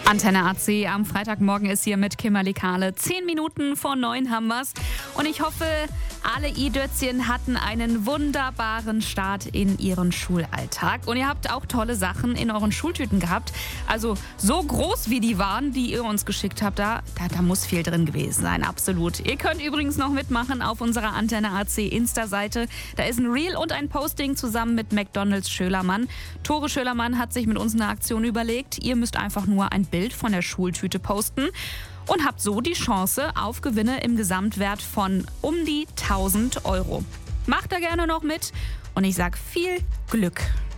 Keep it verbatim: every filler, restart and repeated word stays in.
Antenne A C am Freitagmorgen ist hier mit Kimberly Kahle. Zehn Minuten vor neun haben wir's. Und ich hoffe, alle i-Dötzchen hatten einen wunderbaren Start in ihren Schulalltag. Und ihr habt auch tolle Sachen in euren Schultüten gehabt. Also so groß wie die waren, die ihr uns geschickt habt, da, da, da muss viel drin gewesen sein, absolut. Ihr könnt übrigens noch mitmachen auf unserer Antenne A C Insta-Seite. Da ist ein Reel und ein Posting zusammen mit McDonalds Schölermann. Tore Schölermann hat sich mit uns eine Aktion überlegt. Ihr müsst einfach nur ein Bild von der Schultüte posten und habt so die Chance auf Gewinne im Gesamtwert von um die tausend Euro. Macht da gerne noch mit und ich sag viel Glück.